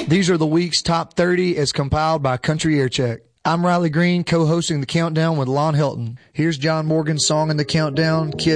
These are the week's top 30 as compiled by Country Aircheck. I'm Riley Green, co-hosting The Countdown with Lon Hilton. Here's John Morgan's song in The Countdown, Kid